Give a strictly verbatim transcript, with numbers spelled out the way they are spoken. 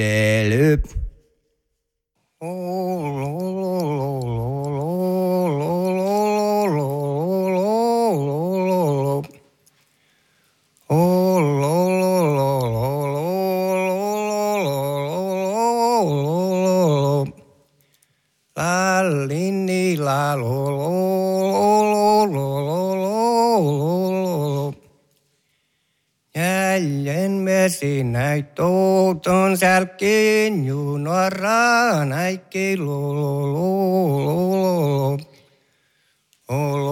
Lyp. Jälleen vesi näyt touton sälkiin junoraa näikki lo lo lo lo lo.